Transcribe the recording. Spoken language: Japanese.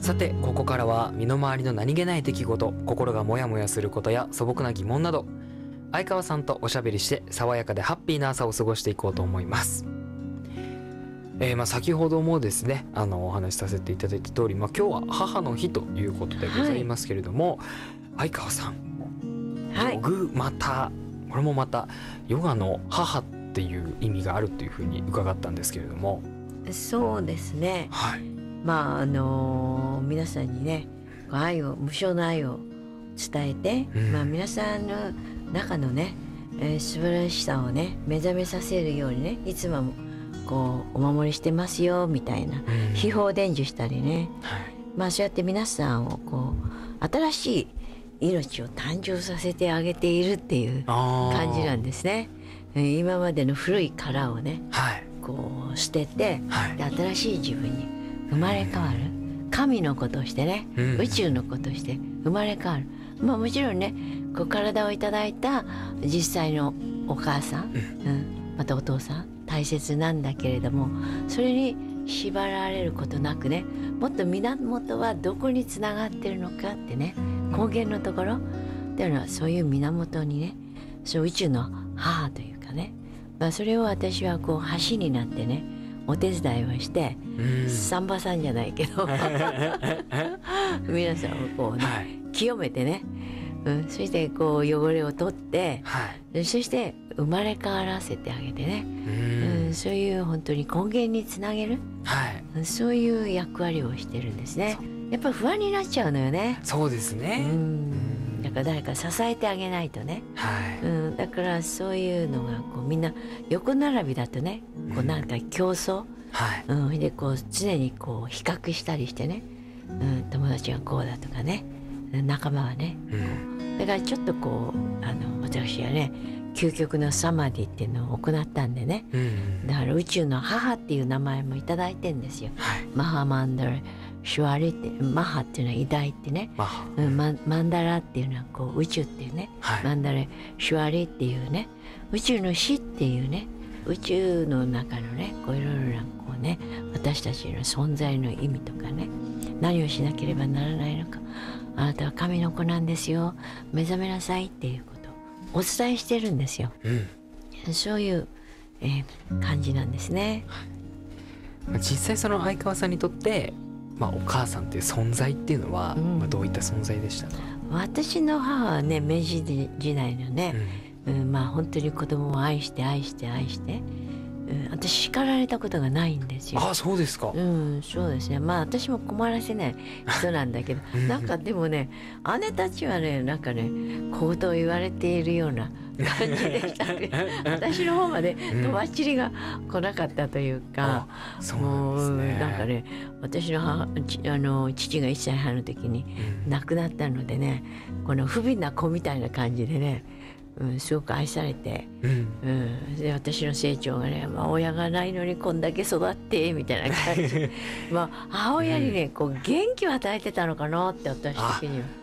さてここからは身の回りの何気ない出来事、心がモヤモヤすることや素朴な疑問など、相川さんとおしゃべりして爽やかでハッピーな朝を過ごしていこうと思います。先ほどもですねお話しさせていただいた通り、今日は母の日ということでございますけれども、相川さん、ヨグまたこれもまたヨガの母っていう意味があるというふうに伺ったんですけれども。 そうですね、皆さんにね愛を、無償の愛を伝えて、皆さんの中のね、素晴らしさをね目覚めさせるようにね、いつもこうお守りしてますよみたいな秘宝伝授したりね、そうやって皆さんをこう新しい命を誕生させてあげているっていう感じなんですね。今までの古い殻をね、こう捨てて、で新しい自分に生まれ変わる、神の子としてね、宇宙の子として生まれ変わる。もちろんねこう体をいただいた実際のお母さん、またお父さん大切なんだけれども、それに縛られることなくね、もっと源はどこにつながってるのかってね、根源のところっていうのはそういう源にね、そう宇宙の母というかね、それを私はこう橋になってねお手伝いをして、サンバさんじゃないけど皆さんをこうね、清めてね、そしてこう汚れを取って、そして生まれ変わらせてあげてね、そういう本当に根源につなげる、そういう役割をしてるんですね。やっぱり不安になっちゃうのよね。 そうですね。 だから誰か支えてあげないとね、だからそういうのがこうみんな横並びだとね、こうなんか競争、でこう常にこう比較したりしてね、友達がこうだとかね、仲間はね、だからちょっとこう私はね究極のサマディっていうのを行ったんでね、だから宇宙の母っていう名前もいただいてんですよ。マハマンダラシュワリって、マハっていうのは偉大ってね、マンダラっていうのはこう宇宙っていうね、マンダラシュワリっていうね、宇宙の死っていうね、宇宙の中のねこういろいろなこうね、私たちの存在の意味とかね、何をしなければならないのか、あなたは神の子なんですよ、目覚めなさいっていうことをお伝えしてるんですよ。そういう、感じなんですね。 実際その相川さんにとって、お母さんっていう存在っていうのは、どういった存在でしたか？ 私の母はね明治時代のね、本当に子供を愛して愛して愛して、私叱られたことがないんですよ。 そうですか。 そうですね。私も困らせない人なんだけどなんかでもね姉たちはねなんかね小言を言われているような感じでしたね私の方までとばっちりが来なかったというか、もうなんかね、私の父が1歳半の時に亡くなったのでね、この不憫な子みたいな感じでね、すごく愛されて、で私の成長がね、親がないのにこんだけ育ってみたいな感じ母親にねこう元気を与えてたのかなって私的には